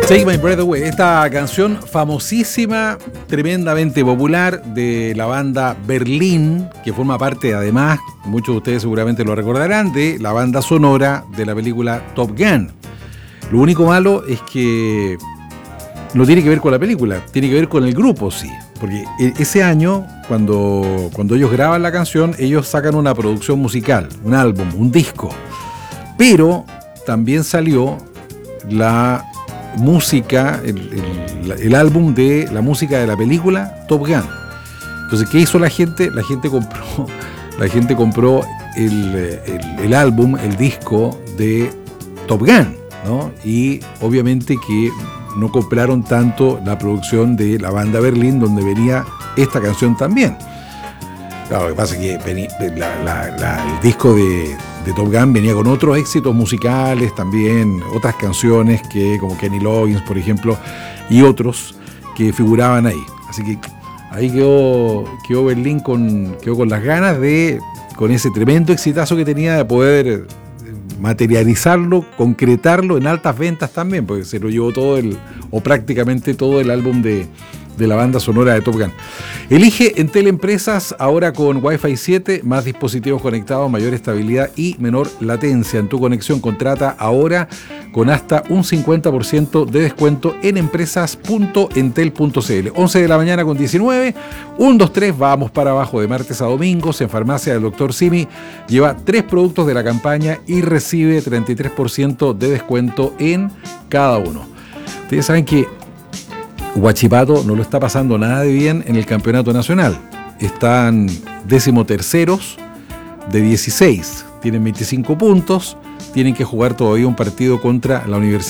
Take My Breath Away, esta canción famosísima, tremendamente popular de la banda Berlín, que forma parte, además, muchos de ustedes seguramente lo recordarán, de la banda sonora de la película Top Gun. Lo único malo es que no tiene que ver con la película, tiene que ver con el grupo, sí. Porque ese año, cuando ellos graban la canción, ellos sacan una producción musical, un álbum, un disco. Pero también salió la música, el álbum de la música de la película Top Gun. Entonces, ¿qué hizo la gente? La gente compró el álbum, el disco de Top Gun, ¿no? Y obviamente que no compraron tanto la producción de la banda Berlín, donde venía esta canción también. Claro, lo que pasa es que el disco de Top Gun venía con otros éxitos musicales también, otras canciones que como Kenny Loggins, por ejemplo, y otros que figuraban ahí. Así que ahí quedó Berlín quedó con las ganas con ese tremendo exitazo que tenía de poder materializarlo, concretarlo en altas ventas también, porque se lo llevó o prácticamente todo el álbum de la banda sonora de Top Gun. Elige Entel Empresas ahora con Wi-Fi 7, más dispositivos conectados, mayor estabilidad y menor latencia. En tu conexión contrata ahora con hasta un 50% de descuento en empresas.entel.cl. 11 de la mañana con 19, 1, 2, 3, vamos para abajo de martes a domingos. En farmacia del Dr. Simi lleva 3 productos de la campaña y recibe 33% de descuento en cada uno. Ustedes saben que Huachipato no lo está pasando nada de bien en el campeonato nacional. Están 13º de 16. Tienen 25 puntos. Tienen que jugar todavía un partido contra la Universidad